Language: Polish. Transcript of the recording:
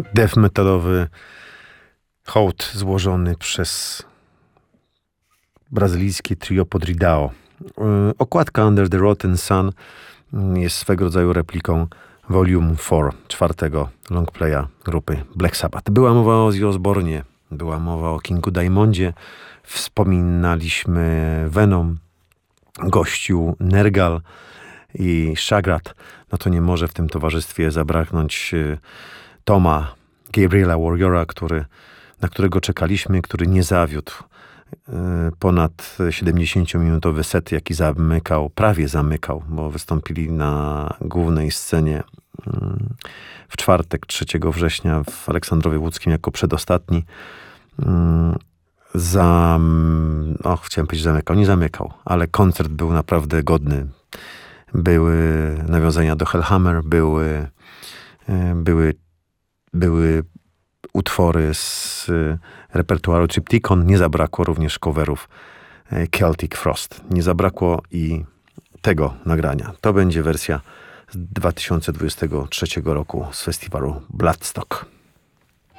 death metalowy hołd złożony przez brazylijskie trio Podridao. Okładka Under the Rotten Sun jest swego rodzaju repliką Volume 4, czwartego longplaya grupy Black Sabbath. Była mowa o Ozzy Osbournie, była mowa o Kingu Diamondzie, wspominaliśmy Venom, gościu Nergal i Shagrat. No to nie może w tym towarzystwie zabraknąć Toma Gabriela Warriora, na którego czekaliśmy, który nie zawiódł. Ponad 70-minutowy set, jaki prawie zamykał, bo wystąpili na głównej scenie w czwartek, 3 września w Aleksandrowie Łódzkim jako przedostatni. Chciałem powiedzieć zamykał, nie zamykał, ale koncert był naprawdę godny. Były nawiązania do Hellhammer, były utwory z repertuaru Triptykon. Nie zabrakło również coverów Celtic Frost. Nie zabrakło i tego nagrania. To będzie wersja z 2023 roku z festiwalu Bloodstock.